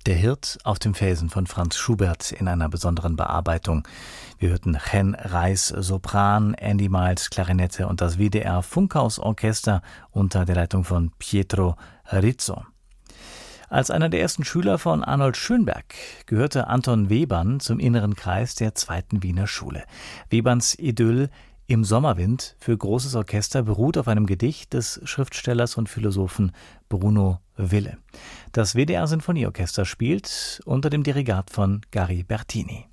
Der Hirt auf dem Felsen von Franz Schubert in einer besonderen Bearbeitung. Wir hörten Chen Reis Sopran, Andy Miles Klarinette und das WDR Funkhaus Orchester unter der Leitung von Pietro Rizzo. Als einer der ersten Schüler von Arnold Schönberg gehörte Anton Webern zum inneren Kreis der zweiten Wiener Schule. Weberns Idyll Im Sommerwind für großes Orchester beruht auf einem Gedicht des Schriftstellers und Philosophen Bruno Wille. Das WDR Sinfonieorchester spielt unter dem Dirigat von Gary Bertini.